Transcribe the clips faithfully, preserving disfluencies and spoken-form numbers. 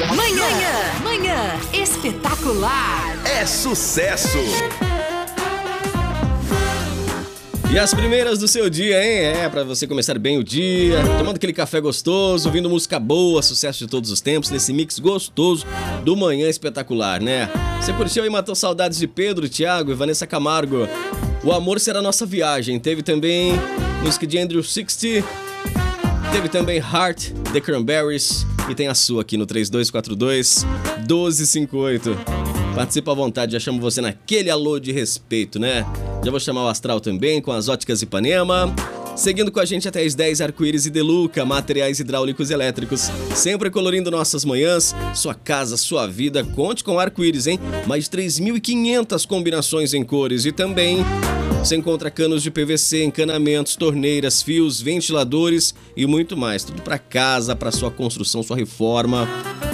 Manhã, manhã, manhã espetacular. É sucesso. E as primeiras do seu dia, hein? É, pra você começar bem o dia, tomando aquele café gostoso, ouvindo música boa, sucesso de todos os tempos, nesse mix gostoso do Manhã Espetacular, né? Você curtiu e matou saudades de Pedro, Thiago e Vanessa Camargo. O Amor Será Nossa Viagem. Teve também música de Andrew sessenta. Teve também Heart, The Cranberries. E tem a sua aqui no três dois quatro dois, um dois cinco oito. Participa à vontade, já chamo você naquele alô de respeito, né? Já vou chamar o Astral também com as Óticas Ipanema. Seguindo com a gente até as dez, Arco-Íris e Deluca, materiais hidráulicos e elétricos. Sempre colorindo nossas manhãs, sua casa, sua vida. Conte com Arco-Íris, hein? Mais de três mil e quinhentas combinações em cores. E também você encontra canos de P V C, encanamentos, torneiras, fios, ventiladores e muito mais. Tudo para casa, para sua construção, sua reforma.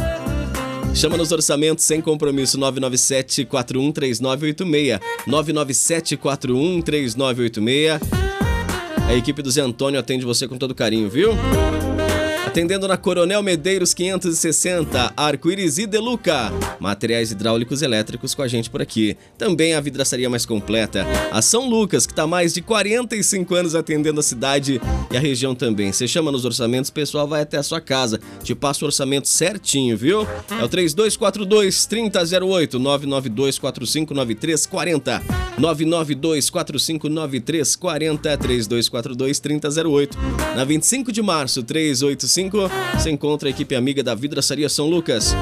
Chama nos orçamentos sem compromisso nove nove sete, quatro um três nove oito seis, nove nove sete, quatro um três nove oito seis. A equipe do Zé Antônio atende você com todo carinho, viu? Atendendo na Coronel Medeiros quinhentos e sessenta, Arco-Íris e Deluca. Materiais hidráulicos e elétricos com a gente por aqui. Também a vidraçaria mais completa, a São Lucas, que está há mais de quarenta e cinco anos atendendo a cidade e a região também. Você chama nos orçamentos, o pessoal vai até a sua casa. Te passa o orçamento certinho, viu? É o três dois quatro dois, três zero zero oito, nove nove dois quatro cinco nove três quatro zero, nove nove dois quatro cinco nove três quatro zero, três dois quatro dois, três zero zero oito. Na vinte e cinco de março, trezentos e oitenta e cinco, você encontra a equipe amiga da Vidraçaria São Lucas.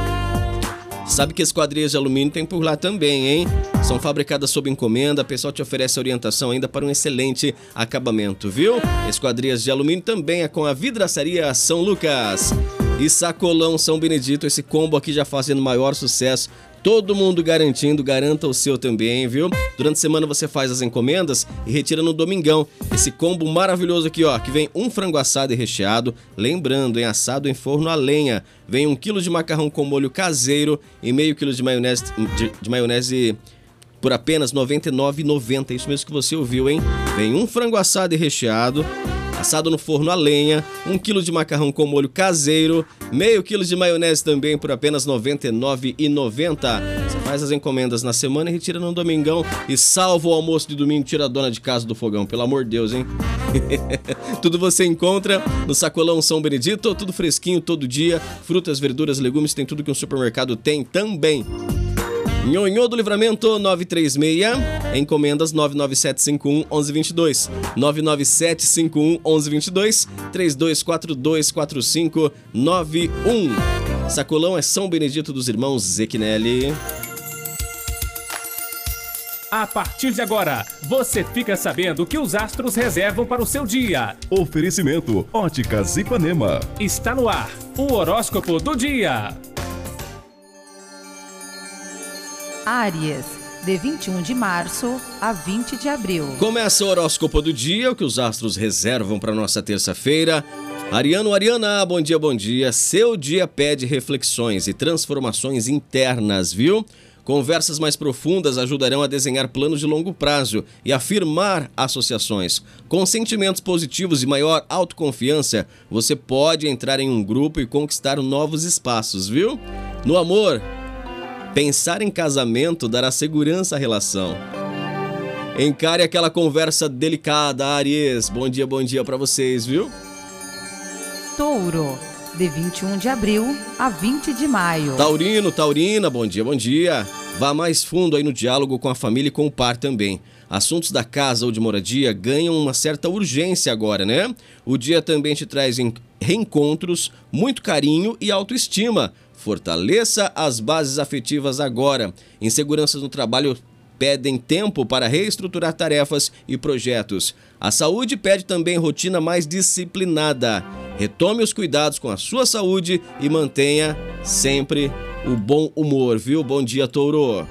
Sabe que esquadrias de alumínio tem por lá também, hein? São fabricadas sob encomenda, o pessoal te oferece orientação ainda para um excelente acabamento, viu? Esquadrias de alumínio também é com a Vidraçaria São Lucas. E Sacolão São Benedito, esse combo aqui já fazendo maior sucesso. Todo mundo garantindo, garanta o seu também, viu? Durante a semana você faz as encomendas e retira no domingão. Esse combo maravilhoso aqui, ó, que vem um frango assado e recheado, lembrando, em assado em forno a lenha. Vem um quilo de macarrão com molho caseiro e meio quilo de maionese, de, de maionese por apenas noventa e nove reais e noventa centavos. Isso mesmo que você ouviu, hein? Vem um frango assado e recheado, assado no forno a lenha, um quilo de macarrão com molho caseiro, meio quilo de maionese também por apenas noventa e nove reais e noventa centavos. Você faz as encomendas na semana e retira no domingão e salva o almoço de domingo, tira a dona de casa do fogão, pelo amor de Deus, hein? Tudo você encontra no Sacolão São Benedito, tudo fresquinho todo dia, frutas, verduras, legumes, tem tudo que um supermercado tem também. Nhonhô do Livramento nove três seis, encomendas nove nove sete cinco um, um um dois dois, nove nove sete cinco um, um um dois dois, três dois quatro dois quatro cinco nove um. Sacolão é São Benedito dos Irmãos Zequinelli. A partir de agora, você fica sabendo o que os astros reservam para o seu dia. Oferecimento Óticas Ipanema. Está no ar o horóscopo do dia. Áries, de vinte e um de março a vinte de abril. Começa o horóscopo do dia, o que os astros reservam para nossa terça-feira. Ariano, Ariana, bom dia, bom dia. Seu dia pede reflexões e transformações internas, viu? Conversas mais profundas ajudarão a desenhar planos de longo prazo e a firmar associações. Com sentimentos positivos e maior autoconfiança, você pode entrar em um grupo e conquistar novos espaços, viu? No amor, pensar em casamento dará segurança à relação. Encare aquela conversa delicada, Áries. Bom dia, bom dia pra vocês, viu? Touro, de vinte e um de abril a vinte de maio. Taurino, Taurina, bom dia, bom dia. Vá mais fundo aí no diálogo com a família e com o par também. Assuntos da casa ou de moradia ganham uma certa urgência agora, né? O dia também te traz reencontros, muito carinho e autoestima. Fortaleça as bases afetivas agora. Inseguranças no trabalho pedem tempo para reestruturar tarefas e projetos. A saúde pede também rotina mais disciplinada. Retome os cuidados com a sua saúde e mantenha sempre o bom humor, viu? Bom dia, Touro.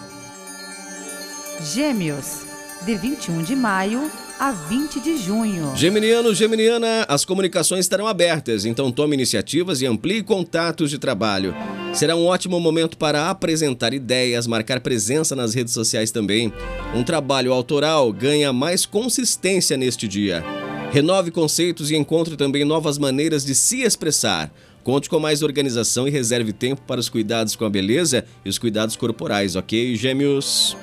Gêmeos, de vinte e um de maio a vinte de junho. Geminiano, Geminiana, as comunicações estarão abertas, então tome iniciativas e amplie contatos de trabalho. Será um ótimo momento para apresentar ideias, marcar presença nas redes sociais também. Um trabalho autoral ganha mais consistência neste dia. Renove conceitos e encontre também novas maneiras de se expressar. Conte com mais organização e reserve tempo para os cuidados com a beleza e os cuidados corporais, ok, Gêmeos?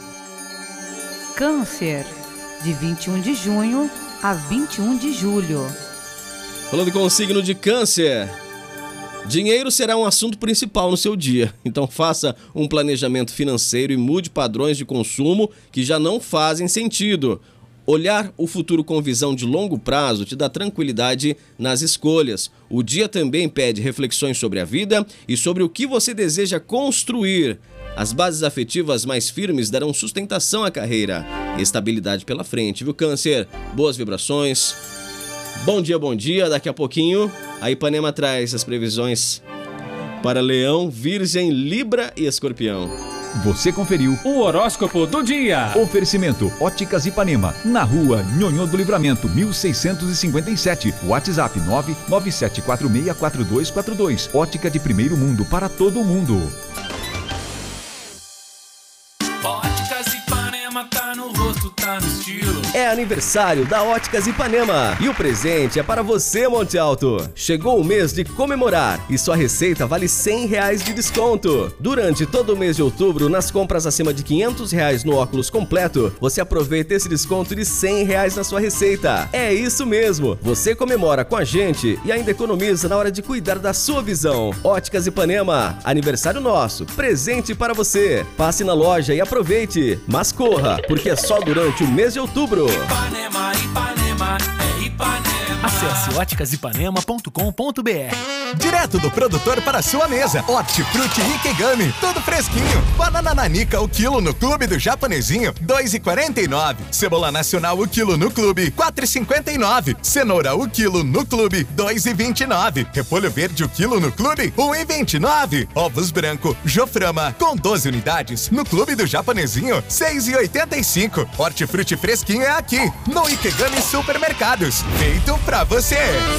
Câncer, de vinte e um de junho a vinte e um de julho. Falando com o signo de Câncer, dinheiro será um assunto principal no seu dia, então faça um planejamento financeiro e mude padrões de consumo que já não fazem sentido. Olhar o futuro com visão de longo prazo te dá tranquilidade nas escolhas. O dia também pede reflexões sobre a vida e sobre o que você deseja construir. As bases afetivas mais firmes darão sustentação à carreira. Estabilidade pela frente, viu, Câncer? Boas vibrações. Bom dia, bom dia. Daqui a pouquinho, a Ipanema traz as previsões para Leão, Virgem, Libra e Escorpião. Você conferiu O horóscopo do dia. Oferecimento Óticas Ipanema, na rua Nhonhô do Livramento, mil seiscentos e cinquenta e sete. WhatsApp nove nove sete quatro seis quatro dois quatro dois. Ótica de primeiro mundo para todo mundo. Óticas Ipanema tá no rosto, tá no estilo. É aniversário da Óticas Ipanema e o presente é para você, Monte Alto. Chegou o mês de comemorar e sua receita vale cem reais de desconto. Durante todo o mês de outubro, nas compras acima de quinhentos reais no óculos completo, você aproveita esse desconto de cem reais na sua receita. É isso mesmo, você comemora com a gente e ainda economiza na hora de cuidar da sua visão. Óticas Ipanema, aniversário nosso, presente para você. Passe na loja e aproveite, mas corra, porque é só durante o mês de outubro. Ipanema, Ipanema, é Ipanema. Acesse óticas ipanema ponto com ponto b r. Direto do produtor para sua mesa. Hortifruti Ikegami, tudo fresquinho. Banana nanica o quilo no Clube do Japonesinho, dois reais e quarenta e nove centavos. Cebola nacional o quilo no Clube, quatro reais e cinquenta e nove centavos. Cenoura o quilo no Clube, dois reais e vinte e nove centavos. Repolho verde o quilo no Clube, um real e vinte e nove centavos. Ovos branco Joframa, com doze unidades, no Clube do Japonesinho, seis reais e oitenta e cinco centavos. Hortifruti fresquinho é aqui, no Ikegami Supermercados. Feito pra você.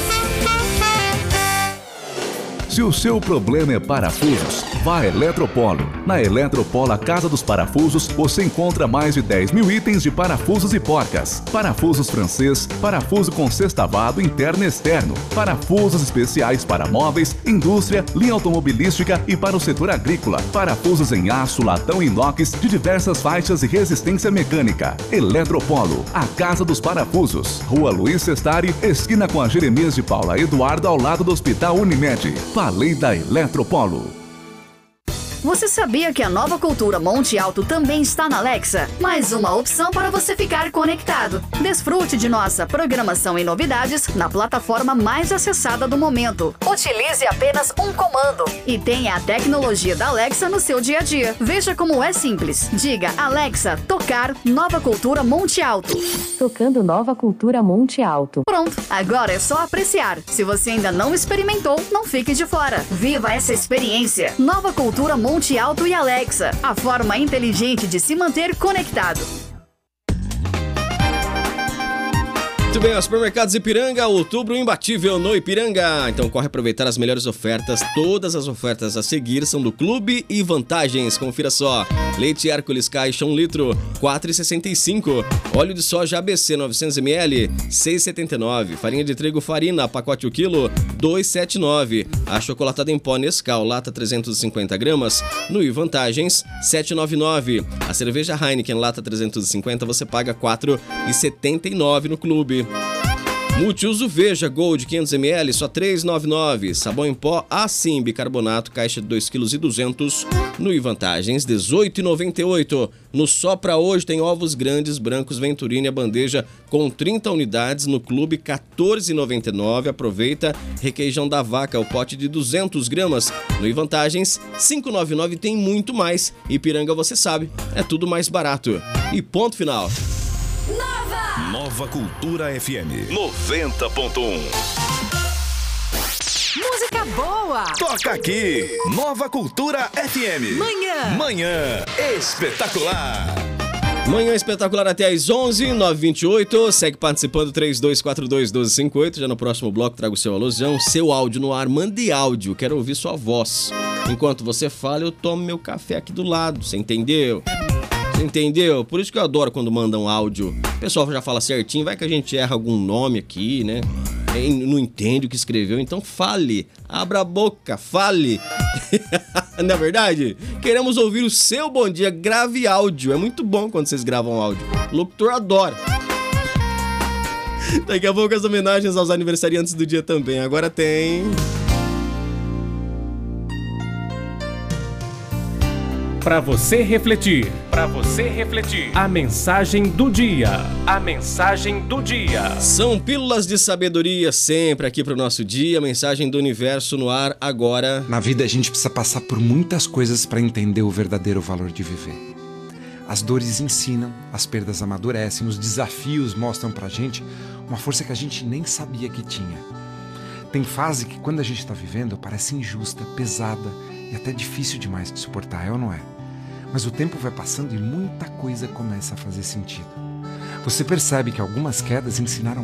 Se o seu problema é parafusos, vá a Eletropolo. Na Eletropolo, a Casa dos Parafusos, você encontra mais de dez mil itens de parafusos e porcas. Parafusos francês, parafuso com sextavado interno e externo, parafusos especiais para móveis, indústria, linha automobilística e para o setor agrícola. Parafusos em aço, latão e inox de diversas faixas e resistência mecânica. Eletropolo, a Casa dos Parafusos. Rua Luiz Sestari, esquina com a Jeremias de Paula Eduardo, ao lado do Hospital Unimed. Falei da Eletropolo. Você sabia que a Nova Cultura Monte Alto também está na Alexa? Mais uma opção para você ficar conectado. Desfrute de nossa programação e novidades na plataforma mais acessada do momento. Utilize apenas um comando e tenha a tecnologia da Alexa no seu dia a dia. Veja como é simples. Diga Alexa, tocar Nova Cultura Monte Alto. Tocando Nova Cultura Monte Alto. Pronto, agora é só apreciar. Se você ainda não experimentou, não fique de fora. Viva essa experiência. Nova Cultura Monte Monte Alto e Alexa, a forma inteligente de se manter conectado. Muito bem, os supermercados Ipiranga, outubro imbatível no Ipiranga. Então corre aproveitar as melhores ofertas. Todas as ofertas a seguir são do Clube e Vantagens. Confira só. Leite Hércules caixa um litro, quatro reais e sessenta e cinco centavos. Óleo de soja A B C novecentos mililitros, seis reais e setenta e nove centavos. Farinha de trigo Farina, pacote o quilo, dois reais e setenta e nove centavos. A chocolatada em pó Nescau, lata trezentos e cinquenta gramas, no I Vantagens, sete reais e noventa e nove centavos. A cerveja Heineken, lata trezentos e cinquenta, você paga quatro reais e setenta e nove centavos no Clube. Multiuso Veja Gold quinhentos mililitros, só três reais e noventa e nove centavos. Sabão em pó Assim bicarbonato, caixa de dois vírgula dois quilos. No I Vantagens, dezoito reais e noventa e oito centavos. No Só Pra Hoje tem ovos grandes brancos Venturini, a bandeja com trinta unidades. No Clube, quatorze reais e noventa e nove centavos. Aproveita. Requeijão da Vaca, o pote de duzentas gramas. No I Vantagens, cinco reais e noventa e nove centavos. Tem muito mais. Ipiranga, você sabe, é tudo mais barato. E ponto final. Nova Cultura F M noventa ponto um. Música boa. Toca aqui, Nova Cultura F M. Manhã. Manhã espetacular. Manhã espetacular até às onze, nove e vinte e oito. Segue participando, três dois quatro dois, um dois cinco oito. Já no próximo bloco trago o seu alusão, seu áudio no ar. Mande áudio, quero ouvir sua voz. Enquanto você fala, eu tomo meu café aqui do lado. Você entendeu? Você entendeu? Por isso que eu adoro quando mandam áudio. O pessoal já fala certinho, vai que a gente erra algum nome aqui, né? não entende o que escreveu, então fale, abra a boca, fale. Não é verdade? Queremos ouvir o seu bom dia, grave áudio, é muito bom quando vocês gravam áudio, o locutor adora. Daqui a pouco as homenagens aos aniversariantes do dia também, agora tem... Para você refletir, para você refletir, a mensagem do dia, a mensagem do dia. São pílulas de sabedoria sempre aqui pro nosso dia, a mensagem do universo no ar agora. Na vida a gente precisa passar por muitas coisas para entender o verdadeiro valor de viver. As dores ensinam, as perdas amadurecem, os desafios mostram pra gente uma força que a gente nem sabia que tinha. Tem fase que quando a gente está vivendo parece injusta, pesada e até difícil demais de suportar, é ou não é? Mas o tempo vai passando e muita coisa começa a fazer sentido. Você percebe que algumas quedas ensinaram